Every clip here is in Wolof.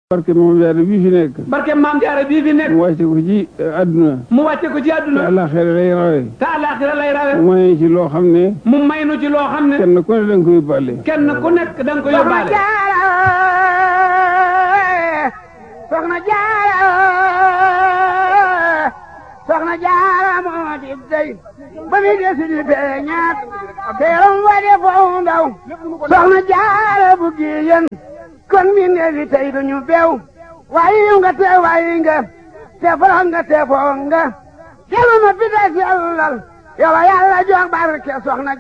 barke Maam Jaara bii fi nekk. barke Maam Jaara bii fi nekk. mu wàcce ko ci àdduna. mu wàcce ko ci àdduna. te àllaaxira lay rawe. te àllaaxira lay rawe. mu may ci loo xam ne. mu may nu ci loo xam ne. kenn ku ne da nga koy yóbbaale. kenn ku nekk da nga koy yóbbaale. Soxna Jaara Soxna Jaara moo di dey ba mi desi di beñaat teeram wa de foo ndaw Soxna Jaara bu giyen kon mi neefi tey duñu beew waayi nga te waayi nga te foro nga te foo nga kelu ma fi des yàllal yow yàlla jox barke Soxna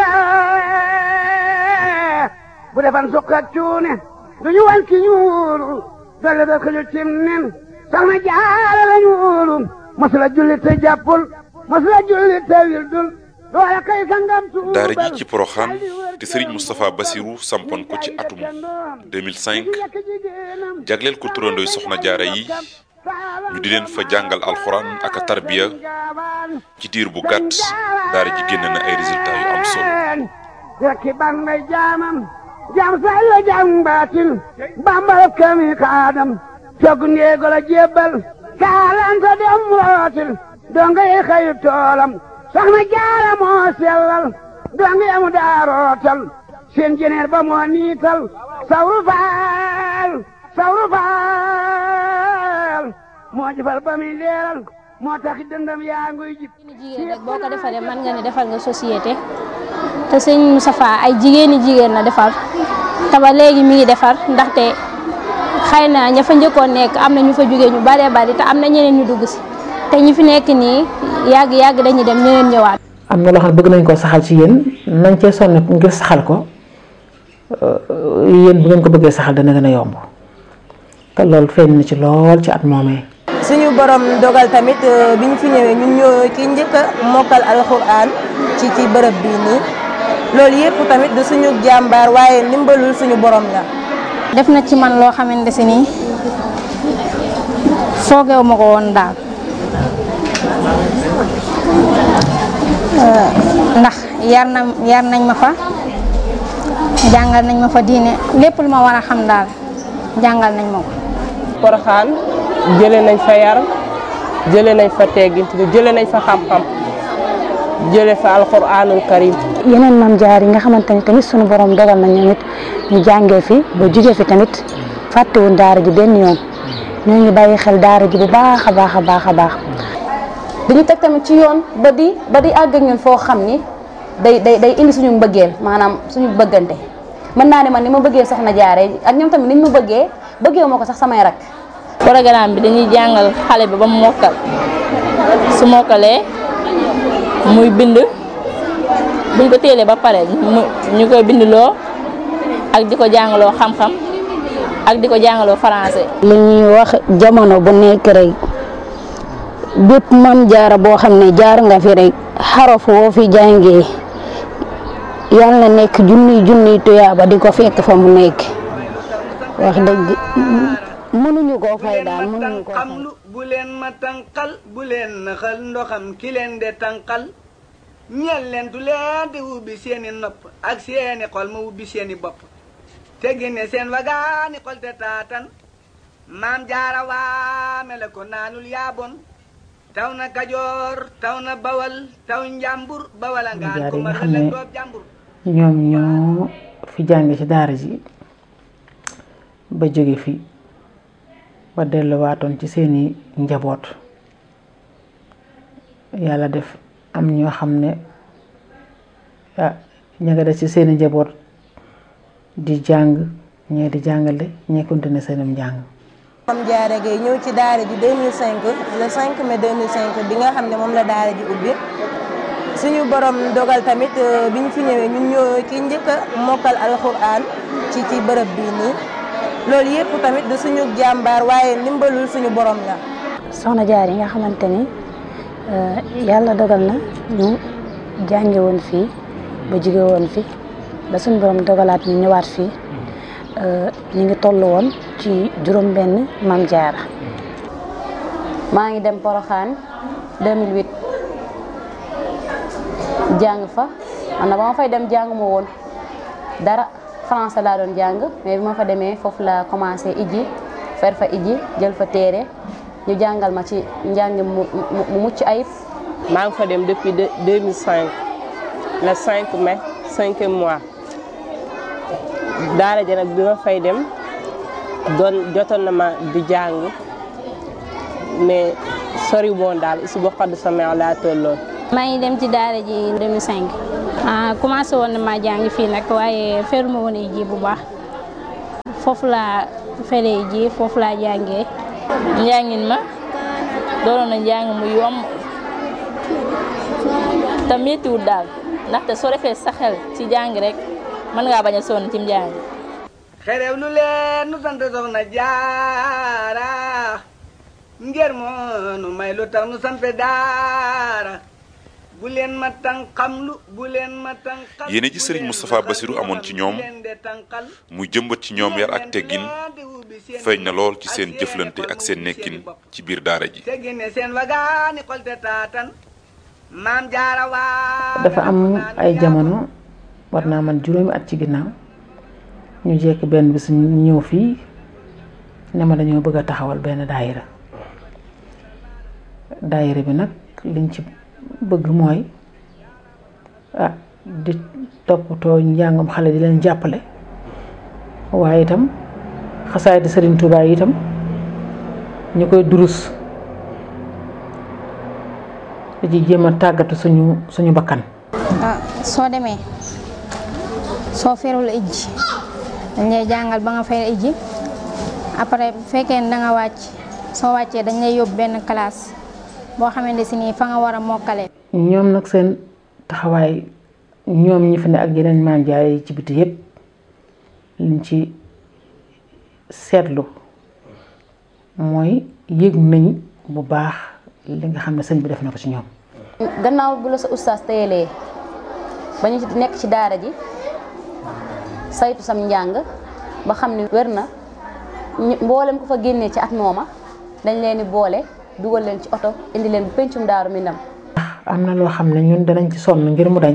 Jaara bu defan sukk ak cuune duñu wan ki ñuulu dolle da xëju cim nen Soxna Jaara la ñuulu masula julli te jàppul masula julli te wildul doole kay sangam tuubal daara ji ci Porokhane te Serigne Moustapha Bassirou sampoon ko ci atum 2005 jagleel ko turandooy Soxna Jaara yi ñu di leen fa jàngal alxuraan ak a tarbiya ci diir bu gàtt daara ji génn na ay résultats yu am solo. rekki ban may jaamam jaam say la jaam baatin bambal kami kaadam cog ndeego la jébbal kaalanta dem rootil donga yi xayu toolam Soxna Jaara moo sellal donga yamu daa rootal seen jeneer ba moo niital sawru faal moo jëfal ba muy leeral moo tax dëndam yaa nguy jib jigéen rek boo ko defalee mën nga ne defal nga société te sëñ Moustapha ay jigéen la defar te ba léegi mi ngi defar ndaxte xëy na ña fa njëkkoon nekk am na ñu fa jógee ñu baree bari te am na ñeneen ñu dugg si te ñi fi nekk nii yàgg dañuy dem ñeneen ñëwaat. am na loo xam ne bëgg nañ koo saxal ci yéen nañ cee sonn ngir saxal ko yéen bu ngeen ko bëggee saxal dana gën a yomb te loolu feeñ na ci lool ci at moomee. suñu borom dogal tamit bi ñu fi ñëwee ñun ñoo ki njëkk a mokkal alxuraan ci bërëb bii nii loolu yëpp tamit du suñu jàmbaar waaye ndimbalul suñu borom la. def na ci man loo xamante si nii foogeewu ma ko woon daal ndax yar nañ ma fa jàngal nañ ma fa diine lépp lu ma war a xam daal jàngal nañ ma ko. Porokhane jëlee nañ fa yar jëlee nañ fa teggin jëlee nañ fa xam-xam jëlee fa alxuraanul karim. yeneen maam jaar yi nga xamante ni tamit sunu borom dogal na ñoom it ñu jàngee fi ba jugee fi tamit fàttewuñ daara ji benn yoon ñoo ngi bàyyi xel daara ji bu baax a baax. dañu teg tamit ci yoon ba di àgg ak ñun foo xam ni day indi suñu mbëggeel maanaam suñu bëggante mën naa ne man ni ma bëggee Soxna Jaara ak ñoom tamit niñ ma bëggee ma ko sax samay rak. programme bi dañuy jàngal xale bi ba mu mokkal su mokkalee muy bind buñ ko téelee ba pare ñu koy bindloo ak di ko jàngaloo xam-xam ak di ko jàngaloo français. li ñuy wax jamono bu nekk rek bépp Maam Jaara boo xam ne jaar nga fi rek xaraf woo fi jàngee yàlla na nekk junniy tuyaaba di ko fekk fa mu nekk wax dëgg mënuñu koo fay daal mënuñu koo fay. bu leen ma tànqal bu leen naxal ndoxam ki leen de tànqal ñeel leen du leen di ubbi seeni nopp ak seeni xol ma ubbi seeni bopp te génne seen wagaani xol te taatan Maam Jaara waame la ko naanul yaabon taw na Kajoor taw na Bawal taw Njàmbur Bawala ngaan ko ma la doob Njàmbur. ñoom ñoo fi jànge ci daara ji ba jóge fi ba delluwaatoon ci seeni njaboot yàlla def am ñoo xam ne ña nga des ci seeni njaboot di jàng ñee di jàngale ñee continuer seenum njàng. Maam Jaara Gaye ñëw ci daara ji 2005 le 5 mai 2005 bi nga xam ne moom la daara ji ubbi suñu borom dogal tamit bi ñu fi ñëwee ñun ñoo ki njëkk a mokkal alxuraan ci bërëb bii nii loolu yëpp tamit du suñu jàmbaar waaye ndimbalul suñu borom la. Soxna Jaara yi nga xamante ni yàlla dogal na ñu jànge woon fii ba jóge woon fi ba suñu borom dogalaat ñu ñëwaat fii ñu ngi toll woon ci juróom-benn Maam Jaara. maa ngi dem Porokhane 2008 jàng fa man na ba ma fay dem jàng ma woon dara français laa doon jàng mais bi ma fa demee foofu la commencé iji fer fa iji jël fa téere ñu jàngal ma ci njàng mu mucc ayib. maa ngi fa dem depuis 2005 le 5 mai 5e mois daara ja nag bi ma fay dem jotoon na ma di jàng mais sori woon daal si boo xadd sama laa tolloon. maa ngi dem ci daara ji 2005 commencé woon na maa jàng fii nag waaye feruma woon ji bu baax foofu laa feree ji foofu laa jàngee. njàngin ma doonoon na njàng mu yomb te méttiwul daal ndaxte soo defee sa xel ci jàng rek mën ngaa bañ a sonn ci njàng. xerew lu leen nu sant soxna jaara ngir moo nu may lu tax nu sampe daara bu leen ma tànqamlu bu leen ma tànqal. yéene ji Serigne Moustapha Bassirou amoon ci ñoom muy jëmbat ci ñoom yar ak teggin feeñ na lool ci seen jëflante ak seen nekkin ci biir daara ji. teggine seen wagaani xolte taatan maam jaara waa. dafa am ay jamono war naa man juróomi at ci ginnaaw ñu jekk benn bis ñu ñëw fii ne ma dañoo bëgg a taxawal benn daayira bi nag liñ ci bëgg mooy di toppatoo njàngam xale di leen jàppale waaye itam xasaay di Serigne Touba yi itam ñu koy durus di ci jéem a tàggatu suñu bakkan. soo demee soo ferul ijji dañ lay jàngal ba nga fer ijji après bu fekkee ne da nga wàcc soo wàccee dañ lay yóbbu benn classe boo xamante si nii fa nga war a mokkale. ñoom nag seen taxawaay ñoom ñi fi ne ak yeneen maam Jaara yi ci biti yépp liñ ci seetlu mooy yëg nañ bu baax li nga xam ne sëñ bi def na ko ci ñoom. gannaaw bu la sa ustaas téyelee ba ñu nekk ci daara ji saytu sam njàng ba xam ni wér na mboolem ko fa génnee ci at mooma dañ leen di boole dugal leen ci oto indi leen bu pencum Daaru Minam. am na loo xam ne ñun danañ ci sonn ngir mu dañ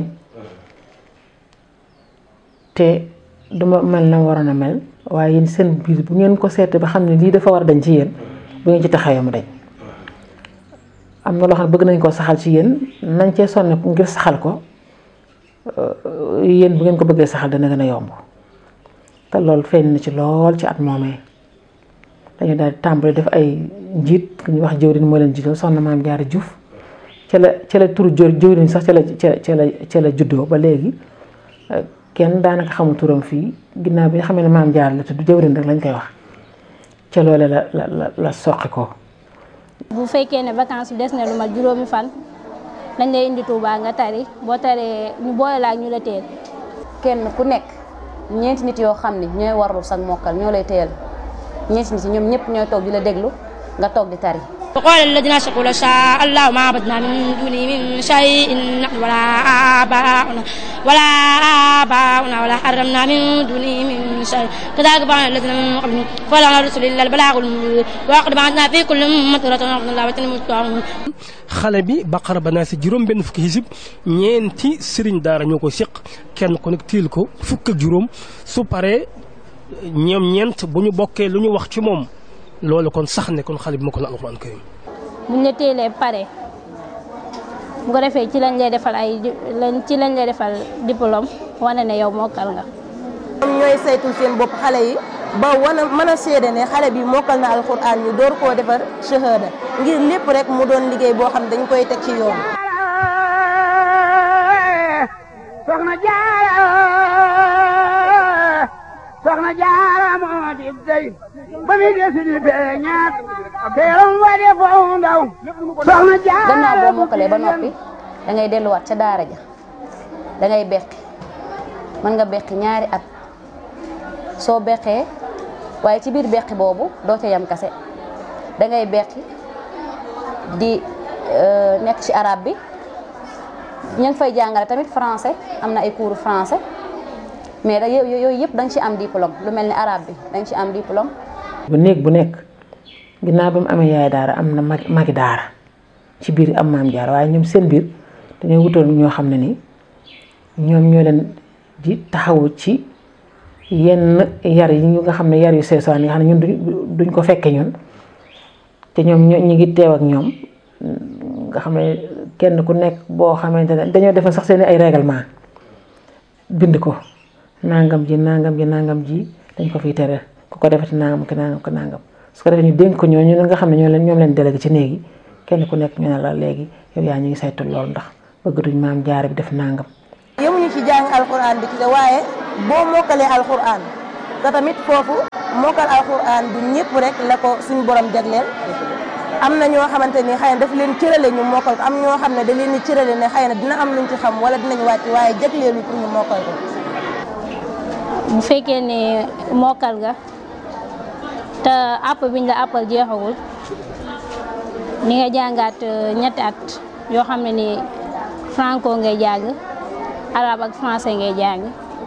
te duma mel na waroon a mel waaye yéen seen biir bu ngeen ko seetee ba xam ne lii dafa war a dañ ci yéen bu ngeen ci taxawee mu dañ. am na loo xam ne bëgg nañ koo saxal ci yéen nañ cee sonn ngir saxal ko yéen bu ngeen ko bëggee saxal dana gën a yomb te loolu feeñ na ci lool ci at moomee dañu daal di tàmbali def ay njiit ku ñuy wax jëwriñ moo leen jiitoo soxna Maam Jaara Juuf ca la turu jëwriñ sax ca la juddoo ba léegi kenn daanaka xamul turam fii ginnaaw bi nga xam ne Maam Jaara la tudd jëwriñ rek lañ koy wax ca loole la soqi ko. bu fekkee ne vacances bi des na lu mat juróomi fan dañ lay indi Touba nga tari boo taree ñu boole la ak ñu la teel. kenn ku nekk ñeenti nit yoo xam ne ñooy warlu sag mokkal ñoo lay teel ñeenti nit ñoom ñëpp ñooy toog di la déglu nga toog di tari. وقال الذين أشركوا لو شاء الله ما عبدنا من دونه من شيء نحن ولا آباؤنا ولا حرمنا من دونه من شيء كذلك فعل الذين من قبلهم فلا على الرسل إلا البلاغ المبين ولقد بعثنا في كل أمة رسولا أن اعبدوا الله واجتنبوا الطاغوت. xale bi Baqara ba naa si juróom benn fukki xisib ñeenti sëriñ daara ñoo ko seq kenn ku nekk tiil ko fukk ak juróom su paree ñoom ñeent bu ñu bokkee lu ñu wax ci moom. loolu kon sax ne kon xale bi ma ko la alxuraan karim buñ la teelee pare bu ko defee ci lañ lay defal diplôme wane ne yow mokkal nga. ñoom ñooy saytul seen bopp xale yi ba mën a seede ne xale bi mokkal na alxuraan ñu door koo defar shahada ngir lépp rek mu doon liggéey boo xam dañ koy teg ci yoon. soxna Jaara moo di dey ba mi desi di feeñaat teeram wa de foo ndaw soxna Jaara. gannaaw boo mokkalee ba noppi da ngay delluwaat ca daara ja da ngay beqi mën nga beqi ñaari at soo beqee waaye ci biir beqi boobu doo ca yam kase da ngay beqi di nekk ci arabe bi ñu ngi fay jàngale tamit français am na ay cours français. mais da yooyu yëpp da nga ci am diplôme lu mel ni arabe bi da nga ci am diplôme. bu néeg bu nekk ginnaaw ba mu amee yaay daara am na magi daara ci biir am Maam Jaara waaye ñoom seen biir dañoo wutal ñoo xam ne ni ñoom ñoo leen di taxawu ci yenn yar yi nga xam ne yar yu seesaan yi nga xam ne ñun duñ ko fekke ñun te ñoom ñu ngi teew ak ñoom nga xam ne kenn ku nekk boo xamante ne dañoo defal sax seen ay règlement bind ko nangam ji dañ ko fiy tere ku ko defati nangam ki nangam ko nangam su ko defee ñu dénk ko ñooñu nga xam ne ñoom leen délégué ci néegi kenn ku nekk ñu ne la léegi yow yaa ñu ngi saytu loolu ndax bëgg duñ maam jaara bi def nangam. yemuñu ci jàng alxuraan bi ci waaye boo mokkalee alxuraan te tamit foofu mokkal alxuraan du ñëpp rek la ko suñu borom jagleel am na ñoo xamante ni xëy na daf leen cërale ñu mokkal ko am ñoo xam ne da leen di cërale ne xëy na dina am luñ ci xam wala dinañ wàcc waaye jagleelu pour ñu mokkal ko. bu fekkee ne mokkal nga te àpp biñ la àppal jeexagul ni nga jàngaat ñetti at yoo xam ne ni franco ngay jàng arabe ak français ngay jàng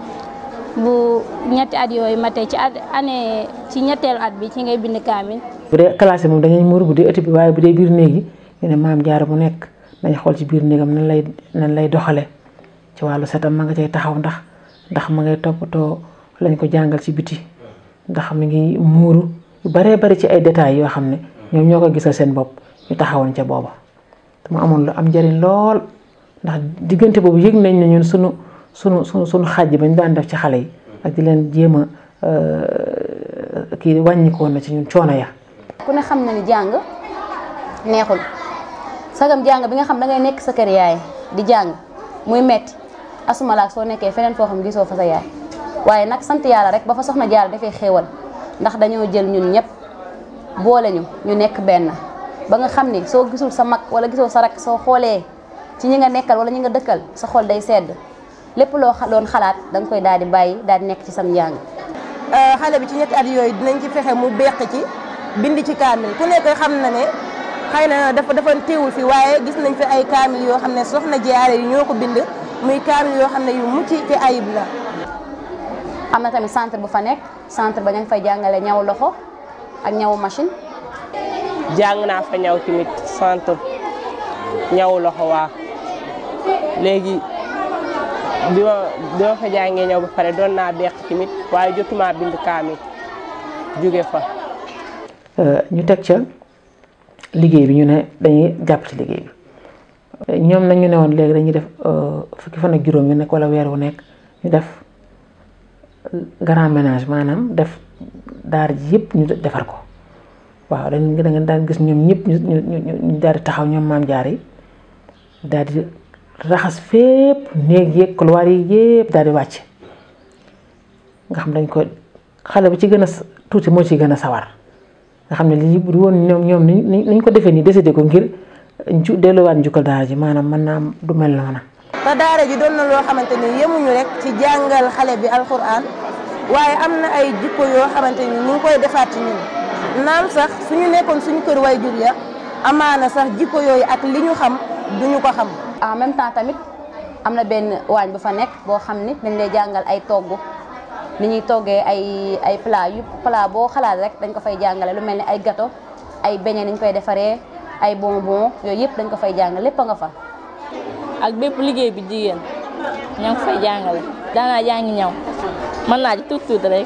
bu ñetti at yooyu matee ci ñetteelu at bi ci ngay bind kaamil. bu dee classe moom dañuy muur bu dee ëtt bi waaye bu dee biir néegi ñu ne maam jaara bu nekk dañ xool ci biir néegam nan lay doxale ci wàllu setam ma nga cay taxaw ndax ma ngay toppatoo lañ ko jàngal ci biti ndax mi ngi muuru yu baree bari ci ay détails yoo xam ne ñoom ñoo ko gisal seen bopp ñu taxawoon ca booba te mu amoon lu am njëriñ lool ndax diggante boobu yëg nañ ne ñun sunu xàjj bañ daan def ci xale yi ak di leen jéem a kii wàññikoon na ci ñun coono ya. ku ne xam na ni jàng neexul sagam jàng bi nga xam da ngay nekk sa kër yaay di jàng muy metti asumalaak soo nekkee feneen foo xam gisoo fa sa yaay waaye nag sant yàlla rek ba fa soxna Jaara dafay xéewal ndax dañoo jël ñun ñëpp boole ñu nekk benn ba nga xam ni soo gisul sa mag wala gisoo sa rak soo xoolee ci ñi nga nekkal wala ñi nga dëkkal sa xol day sedd lépp loo doon xalaat da nga koy daal di bàyyi daal di nekk ci sam njàng. xale bi ci ñetti at yooyu dinañ ci fexe mu beq ci bind ci kaamil ku nekk xam na ne xëy na dafa teewul fi waaye gis nañ fi ay kaamil yoo xam ne soxna Jaara yi ñoo ko bind muy kaamil yoo xam ne yu mucc ci ayib la. am na tamit centre bu fa nekk centre ba ña ngi fay jàngale ñaw loxo ak ñawu machine. jàng naa fa ñaw tamit centre ñaw loxo waa léegi bi ma fa jàngee ñaw ba pare doon naa beq tamit waaye jotuma bind kaamil jóge fa. ñu teg ca liggéey bi ñu ne dañuy jàpp ci liggéey bi ñoom nag ñu ne woon léegi dañuy def fukki fan ak juróom yu nekk wala weer wu nekk ñu def grand ménage maanaam def daar ji yëpp ñu defar ko waaw da nga daan gis ñoom ñëpp ñu daal di taxaw ñoom maam jaar yi daal di raxas fépp néeg yeeg couloir yi yëpp daal di wàcc nga xam dañ ko xale bi ci gën a tuuti moo ci gën a sawar nga xam ne lii bu woon ñoom niñ ko defee nii décidé ko ngir delluwaat njukkal daara ji maanaam mën naa du mel noona. te daara ji doon na loo xamante ni yemuñu rek ci jàngal xale bi alxuraan waaye am na ay jikko yoo xamante ni ñu ngi koy defaat ci ñun naam sax suñu nekkoon suñu kër way jur ya amaana sax jikko yooyu ak li ñu xam duñu ko xam. en même temps tamit am na benn waañ bu fa nekk boo xam ni dañ lay jàngal ay togg ni ñuy toggee ay plat boo xalaat rek dañ ko fay jàngale lu mel ni ay gâteau ay beignet ni ñu koy defaree ay bonbon yooyu yëpp dañ ko fay jàngale lépp a nga fa. ak bépp liggéey bi jigéen ñoo ngi fay jàngale daanaa jàngi ñaw mën naa ci tuut rek.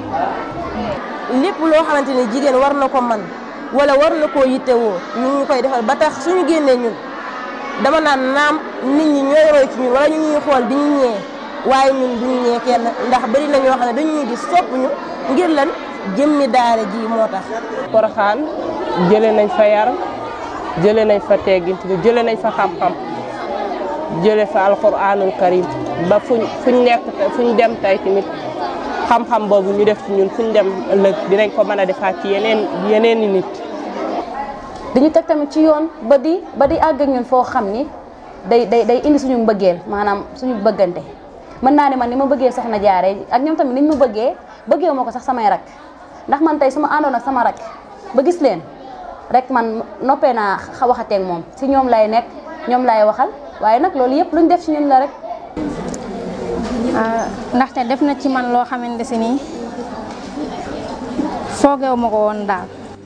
lépp loo xamante ni jigéen war na ko man wala war na koo yittewoo ñu koy defal ba tax suñu génnee ñun dama naan naam nit ñi ñooy roy ci ñun wala ñu ñuy xool di ñu ñee waaye ñun duñu ñee kenn ndax bari na ñoo xam ne dañuy gis sopp ñu ngir lan jëmmi daara ji moo tax. Porokhane jëlee nañ fa yar jëlee nañ fa teggin jëlee nañ fa xam-xam jëlee fa alxuraanul karim ba fuñ nekk fuñ dem tey tamit xam-xam boobu ñu def ci ñun fuñ dem ëllëg dinañ ko mën a defaat ci yeneen i nit. dañu teg tamit ci yoon ba di àgg ak ñun foo xam ni day indi suñu mbëggeel maanaam suñu bëggante mën naa ne man ni ma bëggee soxna Jaara ak ñoom tamit niñ ma bëggee moo ko sax samay rak ndax man tey su ma àndoon ak sama rak ba gis leen rek man noppee naa waxateeg moom si ñoom lay nekk ñoom lay waxal waaye nag loolu yëpp luñ def ci ñun la rek. ndaxte def na ci man loo xamante si nii foogeewu ma ko woon daal.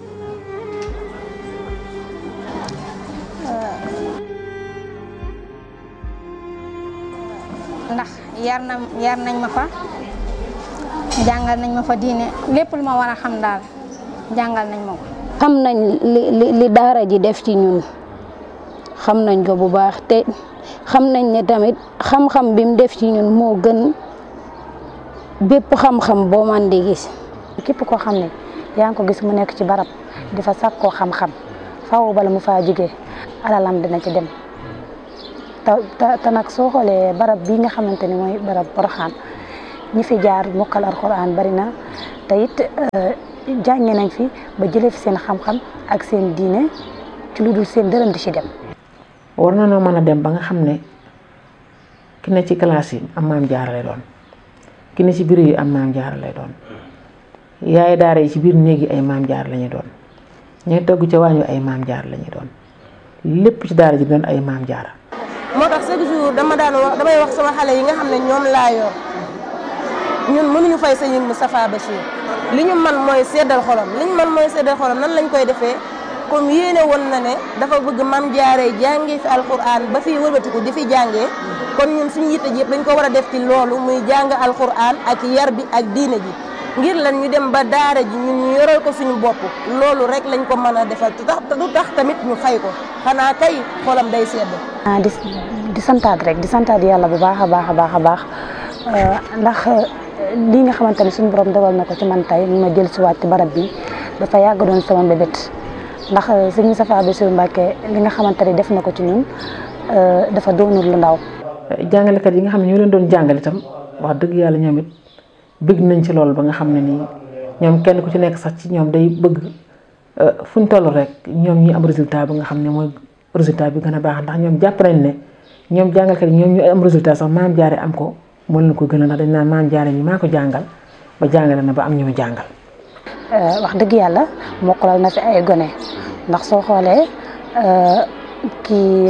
ndax yar nañ ma fa jàngal nañ ma fa diine lépp lu ma war a xam daal jàngal nañ ma ko. xam nañ li daara ji def ci ñun xam nañ ko bu baax te xam nañ ne tamit xam-xam bi mu def ci ñun moo gën bépp xam-xam boo man di gis. képp koo xam ne yaa ngi ko gis mu nekk ci barab di fa sàkkoo xam-xam faaw bala mu faa jógee alalam dina ci dem te nag soo xoolee barab bii nga xamante ni mooy barab Porokhane ñi fi jaar mokkal alxuraan bari na te it jànge nañ fi ba jëlee fi seen xam-xam ak seen diine ci lu dul seen dërëm di ci dem. war na noo mën a dem ba nga xam ne ki ne ci classe yi am maam jaara lay doon ki ne ci biir yi am maam jaara lay doon yaay daara yi ci biir néeg yi ay maam jaara la ñuy doon ñooy togg ca waañu ay maam jaara la ñuy doon lépp ci daara ji doon ay maam jaara. moo tax chaque jour damay wax sama xale yi nga xam ne ñoom laa yor ñun mënuñu fay sëñ Moustapha Bachir li ñu man mooy seddal xolam nan lañ koy defee comme yéene woon na ne dafa bëgg mam jaaree jàngee fi alquran ba fii wëlbatiku di fi jàngee kon ñun suñu yitte ji yëpp dañ ko war a def ci loolu muy jàng alquran ak yar bi ak diine ji ngir lan ñu dem ba daara ji ñun ñu yoral ko suñu bopp loolu rek lañ ko mën a defal te du tax tamit ñu fay ko xanaa kay xolam day sedd. di santaat yàlla bu baax a baax ndax lii nga xamante ne suñu borom dogal na ko ci man tey ma jël si waat ci barab bi dafa yàgg doon sama mbébét ndax sëñ Moustapha Bassirou Mbacké li nga xamante ne def na ko ci ñun dafa doonul lu ndaw. jàngalekat yi nga xam ne ñoo leen doon jàngale itam wax dëgg yàlla ñoom it bëgg nañ ci loolu ba nga xam ne nii ñoom kenn ku ci nekk sax ci ñoom day bëgg fu ñu toll rek ñoom ñi am résultat bi nga xam ne mooy résultat bi gën a baax ndax ñoom jàpp nañ ne ñoom jàngalkat yi ñoom ñu am résultat sax maam jaare am ko moo leen ko gën a ndax dañ naan maam jaare mi maa ko jàngal ba jàngale na ba am ñu mu jàngal. wax dëgg yàlla mokkalal na fi ay gone ndax soo xoolee kii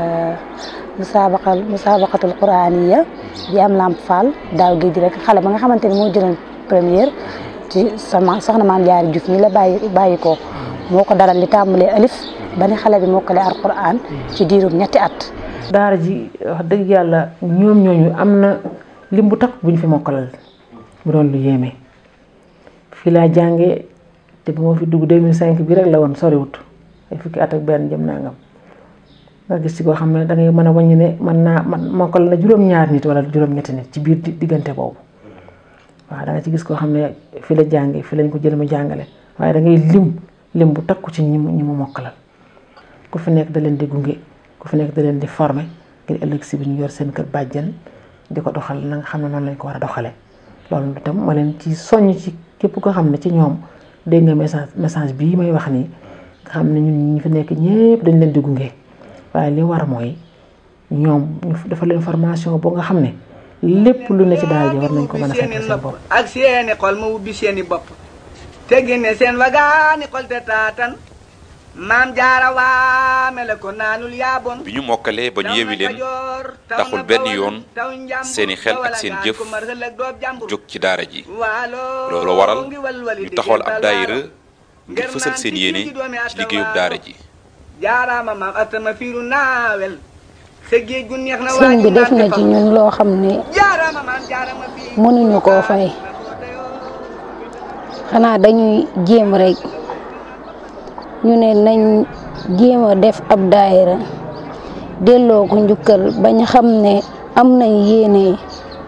musabaqatul quraaniya di am Lamp Fall daaw gi di rek xale ba nga xamante ni moo jëloon première ci sama soxna maam Jaara Juuf mi la bàyyi ko moo ko daral li tàmbalee alif ba ni xale bi mokkale alquran ci diirum ñetti at. daara ji wax dëgg yàlla ñoom ñooñu am na lim bu takk bu ñu fi mokkalal mu doon lu yéeme fii laa jàngee te bu ma fi dugg 2005 bi rek la woon soriwut ay fukki at ak benn jëm nangam nga gis ci koo xam ne da ngay mën a wàññi ne man mokkal na juróom-ñaar nit wala juróom-ñetti nit ci biir diggante boobu waaw da nga ci gis koo xam ne fi la jàngee fi lañ ko jël ma jàngale waaye da ngay lim bu takku ci ñi mu mokkalal ku fi nekk da leen di gunge ku fi nekk da leen di former ngir ëllëg si bi ñu yor seen kër bàjjen di ko doxal na nga xam ne noonu lañ ko war a doxalee loolu itam ma leen ci soññ ci képp koo xam ne ci ñoom dégg nga message bii may wax nii nga xam ne ñun ñi fi nekk ñëpp dañ leen di gunge waaye li war mooy ñoom ñu dafa leen formation boo nga xam ne lépp lu ne ci daara ji war nañ ko mën a fekk seen bopp ak seeni xol ma ubbi seeni bopp te génne seen wagaani xol te taatan maam jaara waame la ko naanul yaaboon bi ñu mokkalee ba ñu yewi leen taxul benn yoon seeni xel ak seen jëf jóg ci daara ji loolu waral ñu taxawal ab daayira ngir fësal seen yéene ci liggéeyub daara ji jaaraama maam atama fiiru naawel sa géej gu neex na sëñ bi def na ci ñun loo xam ne mënuñu koo fay xanaa dañuy jéem rek ñu ne nañ jéem a def ab daayira delloo ko njukkal bañ xam ne am nañ yéene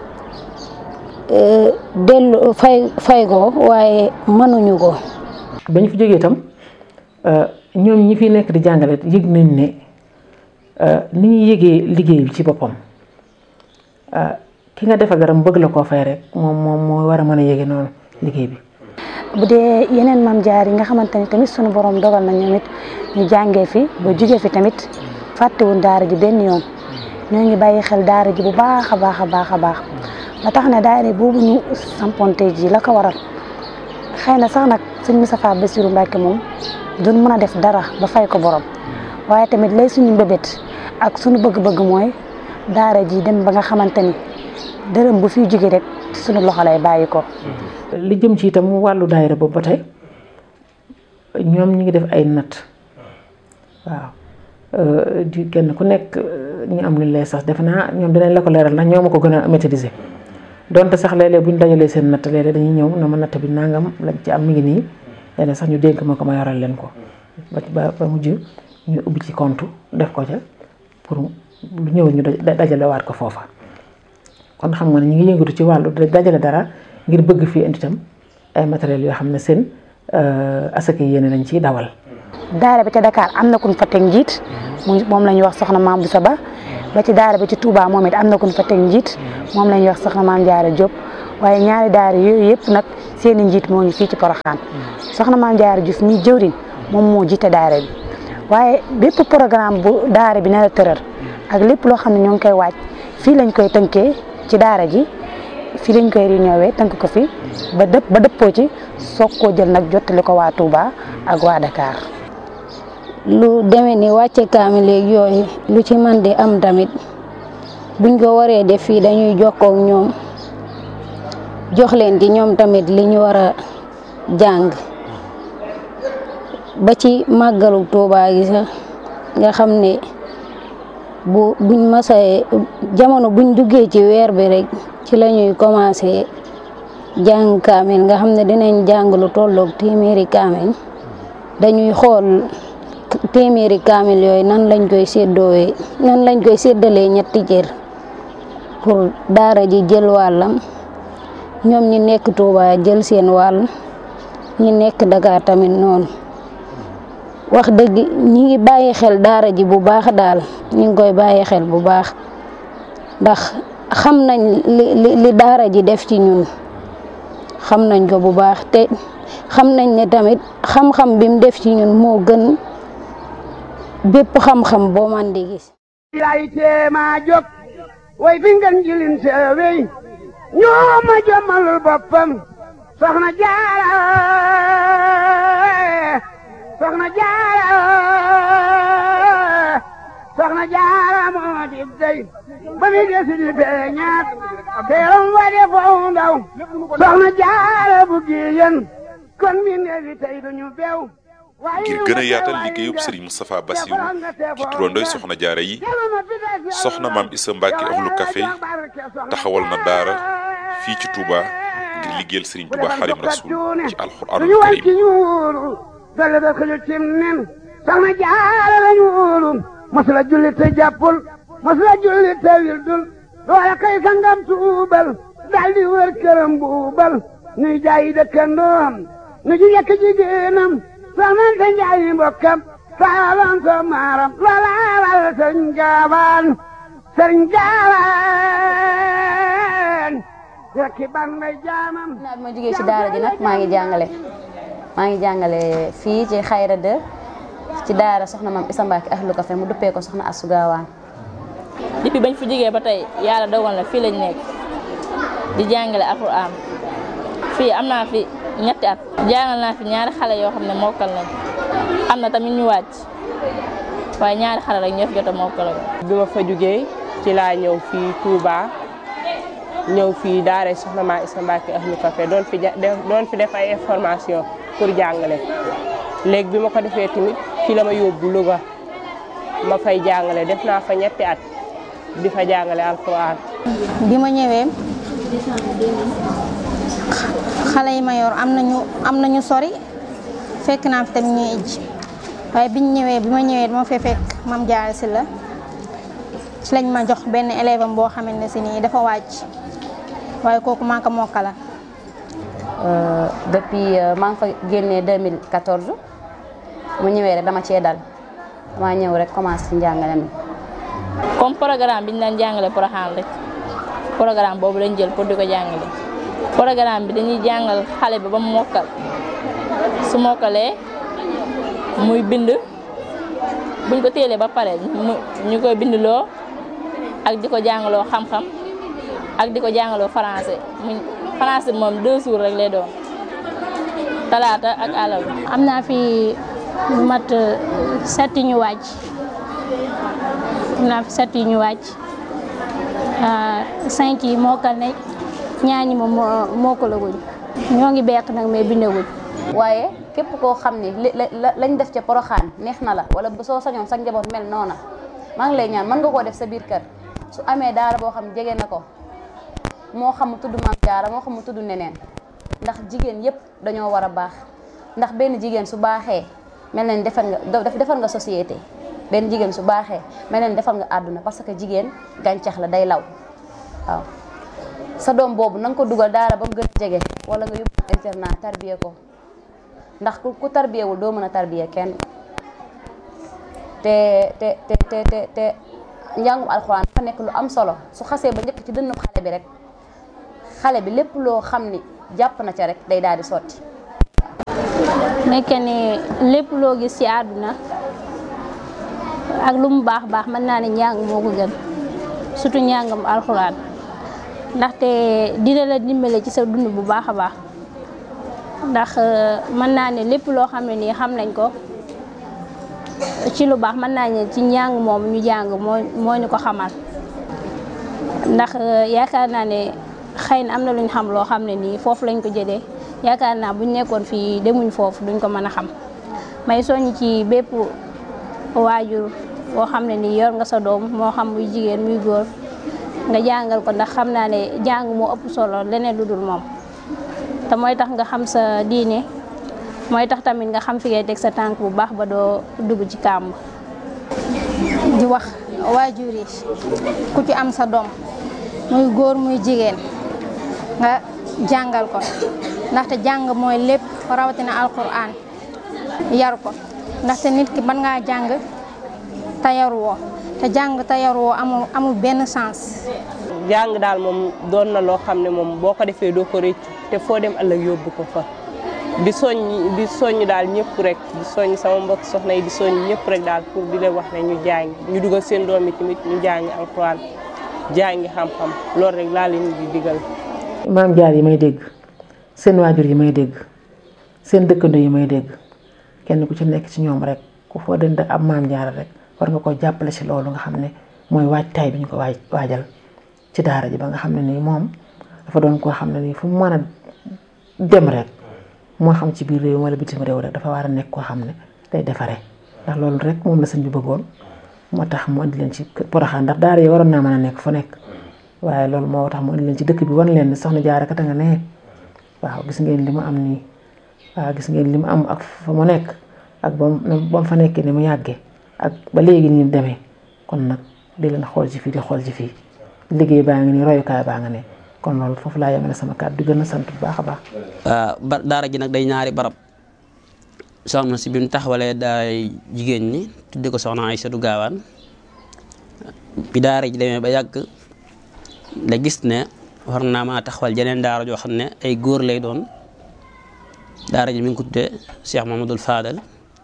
delloo fay ko waaye mënuñu ko. bañ fi jógee itam ñoom ñi fi nekk di jàngale yëg nañ ne ni ñuy yëgee liggéey bi ci boppam ki nga defal dara mu bëgg la koo fay rek moom moo war a mën a yëgee noonu liggéey bi. bu dee yeneen maam jaar yi nga xamante ni tamit sunu borom dogal na ñoom it ñu jàngee fi ba jugee fi tamit fàttewuñ daara ji benn yoon ñoo ngi bàyyi xel daara ji bu baax a baax ba tax na daara boobu ñu samponte ji la ko waral xëy na sax nag sëñ Moustapha Bassirou Mbacké moom duñ mën a def dara ba fay ko borom waaye tamit lay suñu mbébét ak suñu bëgg-bëgg mooy daara ji dem ba nga xamante ni dërëm bu fiy jóge rek suñu loxo lay bàyyi ko. li jëm ci itam wàllu daayira boobu ba tey ñoom ñi ngi def ay natt waaw di kenn ku nekk ñu am lu lay sax defe naa ñoom dinañ la ko leeral ndax ñoo ma ko gën a maîtriser donte sax léeg-léeg bu ñu dajalee seen natt léeg-léeg dañuy ñëw na ma natt bi nangam lañ ci am mi ngi nii léeg sax ñu dénk ma ko ma yoral leen ko ba mujj ñu ubbi ci compte def ko ca pour lu ñëw ñu dajale waat ko foofa kon xam nga ne ñu ngi yëngatu ci wàllu dajale dara ngir bëgg fii indi tam ay matériels yoo xam ne seen asaka yéene lañ ciy dawal. daara bi ca Dakar am na ku ñu fa teg njiit moom la ñuy wax soxna Maam Boussa Ba ba ci daara bi ci Touba moom it am na ku ñu fa teg njiit moom la ñuy wax soxna Maam Jaara Diop waaye ñaari daara yooyu yëpp nag seeni njiit moo ngi fii ci Porokhane soxna Maam Jaara Diouf mi jëwriñ moom moo jiite daara bi waaye bépp programme bu daara bi nar a tëral ak lépp loo xam ne ñoo ngi koy waaj fii lañ koy tënkee ci daara ji fii lañ koy réunion tënk ko fi ba dëppoo ci soog koo jël nag jottali ko waa Touba ak waa Dakar. lu demee ni wàcce kaamil léegi yooyu lu ci man di am tamit buñ ko waree def fii dañuy jokkoo ak ñoom jox leen ci ñoom tamit li ñu war a jàng ba ci màggalu Touba gi sax nga xam ne buñ masee jamono buñ duggee ci weer bi rek ci la ñuy commencé jàng kaamil nga xam ne dinañ jàng lu tolloog téeméeri kaamil dañuy xool téeméeri kaamil yooyu nan lañ koy séddalee ñetti cër pour daara ji jël wàllam ñoom ñi nekk Touba jël seen wàll ñi nekk Dakar tamit noonu wax dëgg ñi ngi bàyyi xel daara ji bu baax daal ñi ngi koy bàyyi xel bu baax ndax xam nañ li daara ji def ci ñun xam nañ ko bu baax te xam nañ ne tamit xam-xam bi mu def ci ñun moo gën bépp xam-xam boo man di gis. lay teema jóg way fi ngeen jilin seewey ñoo ma jommalul boppam soxna Jaara moo di dey ba mi desi di feeñaat teeram wa de foo ndaw soxna Jaara bu giyen kon mi neefi tey duñu beew ngir gën a yaatal liggéeyub Serigne Moustapha Bassirou ci turandooy soxna jaara yi soxna Maam Issa Mbacke Ahlu Café taxawal na daara fii ci Touba ngir liggéeyal Serigne Touba Xaadimu Rasuul ci alxuraanul karim dale da xëju cim nen soxna jaara lañu wóolu masula julli te jàppul masula julli te wildul loola kay sangam tuubal daldi wër këram buubal nuy jaayi dëkkandoom nu ji yekk jigéenam soxnante njaayi mbokkam saalan so maaram loola wal sëriñ gaawaan rekki ban may jaamam naa bi ma jógee ci daara ji nag maa ngi jàngale fii ci Xayra 2 ci daara soxna Maam Issa Mbacke Ahlu Café mu duppee ko soxna Astou Gawane. depuis bañ fi jógee ba tey yàlla dogal na fii lañ nekk di jàngale alxuraan fii am naa fi ñetti at jàngal naa fi ñaari xale yoo xam ne mokkal nañ am na tamit ñu wàcc waaye ñaari xale rek ñoo fi jot a mokkal. bi ma fa jógee ci laa ñëw fii Touba ñëw fii daara soxna Maam Issa Mbacke Ahlu Café doon fi def ay information pour jàngale léegi bi ma ko defee tamit fii la ma yóbbu Louga ma fay jàngale def naa fa ñetti at di fa jàngale alxuraan. bi ma ñëwee xale yi ma yor am nañu sori fekk naa fi tamit ñuy ij waaye bi ma ñëwee dama fee fekk Mame Diarra Sylla ci lañ ma jox benn élève am boo xamante ne si nii dafa wàcc waaye kooku maa ko mokkala. depuis maa ngi fa génnee 2014 mu ñëwee rek dama cee dal dama ñëw rek commencé ci njàngale mi. comme programme bi ñu daan jàngale Porokhane rek programme boobu lañ jël pour di ko jàngale programme bi dañuy jàngal xale bi ba mu mokkal su mokkalee muy bind buñ ko téelee ba pare ñu koy bindloo ak di ko jàngaloo xam-xam ak di ko jàngaloo français français moom 2 jours rek lay doon talaata ak àllarba. am naa fi mat 7 ñu wàcc am naa fi 7 ñu wàcc 5 yi mokkal nañ ñaar ñi moom mokkalaguñ ñoo ngi beq nag mais bindaguñ. waaye képp koo xam ni lañ def ca Porokhane neex na la wala soo sañoon sa njaboot mel noona maa ngi lay ñaan mën nga koo def sa biir kër su amee daara boo xam jege na ko moo xam mu tudd Mame Diarra moo xam mu tudd neneen ndax jigéen yépp dañoo war a baax ndax benn jigéen su baaxee mel na ni defar nga société benn jigéen su baaxee mel na ni defar nga àdduna parce que jigéen gàncax la day law waaw sa doom boobu na nga ko dugal daara ba mu gën a jege wala nga yóbbu internat tarbiye ko ndax ku tarbiyewul doo mën a tarbiye kenn te njàngum alxuraan dafa nekk lu am solo su xasee ba njëkk ci dënnu xale bi rek xale bi lépp loo xam ni jàpp na ca rek day daal di sotti. nekk ni lépp loo gis ci àdduna ak lu mu baax baax mën naa ne njàng moo ko gën surtout njàngam alxuraan ndaxte dina la dimbale ci sa dund bu baax a baax ndax mën naa ne lépp loo xam ne nii xam nañ ko ci lu baax mën naa ne ci njàng moom ñu jàng moo ñu ko xamal ndax yaakaar naa ne xëy na am na lu ñu xam loo xam ne nii foofu lañ ko jëlee yaakaar naa buñ nekkoon fii demuñ foofu duñ ko mën a xam may soññ ci bépp waajur boo xam ne nii yor nga sa doom moo xam muy jigéen muy góor nga jàngal ko ndax xam naa ne jàng moo ëpp solo leneen lu dul moom te mooy tax nga xam sa diine mooy tax tamit nga xam fi ngay teg sa tànk bu baax ba doo dugg ci kàmb. di wax waajur yi ku ci am sa doom muy góor muy jigéen nga jàngal ko ndaxte jàng mooy lépp rawatina alquran yar ko ndaxte nit ki mën ngaa jàng te yaruwoo te jàng te yaruwoo amul benn sens. jàng daal moom doon na loo xam ne moom boo ko defee doo ko rëccu te foo dem ëllëg yóbbu ko fa di soññ daal ñëpp rek di soññ sama mbokk soxna yi di soññ ñëpp rek daal pour di leen wax ne ñu jàng ñu dugal seen doom yi tamit ñu jàngi alxuraan jàngi xam-xam loolu rek laa leen di digal. maam jaar yi may dégg seen waajur yi may dégg seen dëkkandoo yi may dégg kenn ku ci nekk ci ñoom rek ku foo dënd ab maam jaar rek war nga ko jàppale ci loolu nga xam ne mooy waajtaay bi ñu ko waajal ci daara ji ba nga xam ne nii moom dafa doon koo xam ne nii fu mu mën a dem rek moo xam ci biir réew wala bitim réew rek dafa war a nekk koo xam ne day defaree ndax loolu rek moom la sëñ bi bëggoon moo tax mu andi leen ci Porokhane ndax daara yi waroon naa mën a nekk fu nekk waaye loolu moo tax mu andi leen ci dëkk bi wan leen ne soxna Jaara kat nga ne waaw gis ngeen li mu am nii waaw gis ngeen li mu am ak fa mu nekk ak ba mu fa nekkee ni mu yàggee ak ba léegi ni mu demee kon nag di leen xool ci fii di xool ci fii liggéey baa ngi nii royukaay baa nga ne kon loolu foofu laa yemale sama kàddu di gën a sant bu baax a baax. daara ji nag day ñaari barab soxna si bi mu taxawalee daay jigéen ñi tudde ko soxna Aysatu Gaawaan bi daara ji demee ba yàgg la gis ne war naa maa taxawal jeneen daara joo xam ne ay góor lay doon daara ji mi ngi ko tuddee Cheikh Mamadou Fadal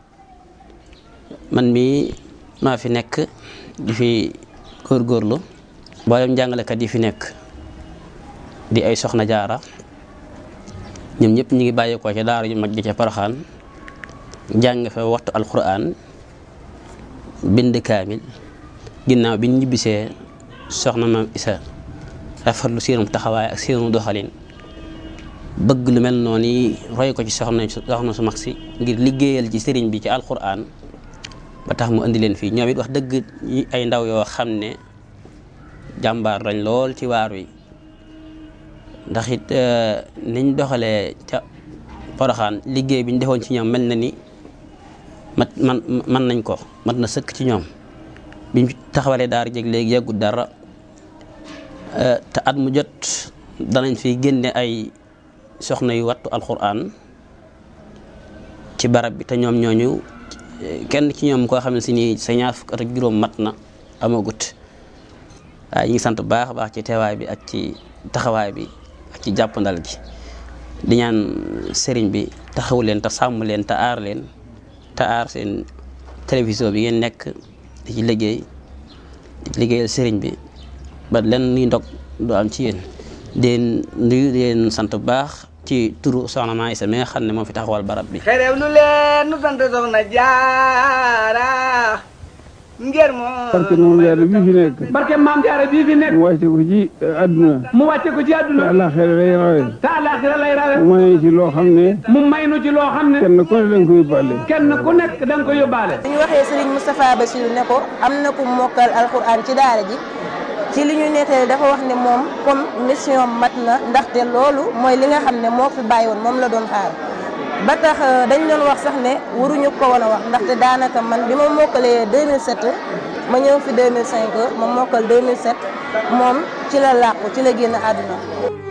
man mii maa fi nekk di fi góorgóorlu mboolem jàngalekat yi fi nekk di ay soxna jaara ñoom ñëpp ñu ngi bàyyeekoo ca daara ju mag ji ca Porokhane jàng fa waxtu alquran bind kaamil ginnaaw bi ñu ñibbisee soxna maam Isa rafetlu seenum taxawaay ak seenu doxalin bëgg lu mel noonu yi roy ko ci soxna su mag si ngir liggéeyal ci sëriñ bi ci alquran ba tax mu indi leen fii ñoom it wax dëgg ay ndaw yoo xam ne jàmbaar lañ lool ci waar wi ndax it niñ doxalee ca Porokhane liggéey bi ñu defoon ci ñoom mel na ni man nañ ko mat na sëkk ci ñoom biñ taxawalee daara jeg léegi yàggut dara te at mu jot danañ fi génne ay soxna yu wattu alquran ci barab bi te ñoom ñooñu kenn ci ñoom koo xam ne si ni sa ñaar fukk at ak juróom mat na amagut waaye ñu ngi sant bu baax a baax ci teewaay bi ak ci taxawaay bi ak ci jàppandal gi di ñaan sëriñ bi taxawu leen te sàmm leen te aar leen te aar seen télévision bi ngeen nekk di ci liggéeyal sëriñ bi ba len ni ndog du am ci yéen den nuyu leen sant bu baax ci turu soxna Maa Isa mi nga xam ne moo fi taxawal barab bi xerew nu leen nu sant soxna Jaara ngir moo barke maam Jaara bii fi nekk barke maam Jaara bii fi nekk mu wàcce ko ci àdduna mu wàcce ko ci àdduna te àllaaxira lay rawe te àllaaxira lay rawe mu may ci loo xam ne mu may nu ci loo xam ne kenn ku ne da nga ko yóbbaale kenn ku nekk da nga ko yóbbaale bu ñu waxee Serigne Moustapha Bassirou ne ko am na ku mokkal alxuraan ci daara ji ci li ñu nettali dafa wax ne moom comme mission mat na ndaxte loolu mooy li nga xam ne moo fi bàyyi woon moom la doon xaar ba tax dañ doon wax sax ne waruñu ko woon a wax ndaxte daanaka man bi ma mokkalee 2007 ma ñëw fi 2005 ma mokkal 2007 moom ci la làqu ci la génn àdduna